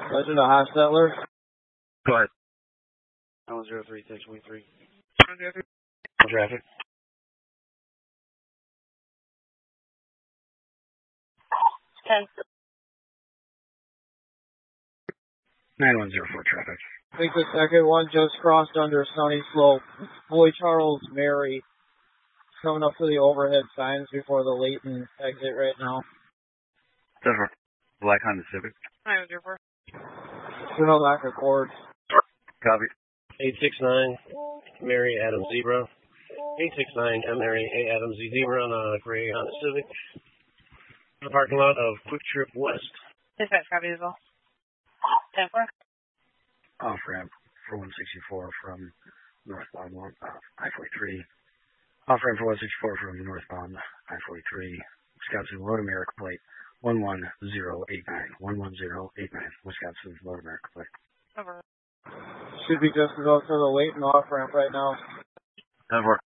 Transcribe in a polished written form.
Legend of Hostetler. Go ahead. 103-623. Traffic. 10. 9104 traffic. Take the second one, just crossed under Sunny Slope. Boy Charles Mary. Coming up to the overhead signs before the Layton exit right now. 7-4. Black Honda Civic. 904. Juno back Accord. Copy. 869, Mary Adam Zebra. 869, Mary A. Adam Z. Zebra on a gray Honda Civic. In the parking lot of Quick Trip West. Dispatch copy as well. 10-4. Off ramp for 164 from northbound I-43. Off ramp for 164 from northbound I-43. Wisconsin Road America plate 11089. 11089. Wisconsin Road America plate. Over. Should be just about to the Layton off ramp right now. 10-4.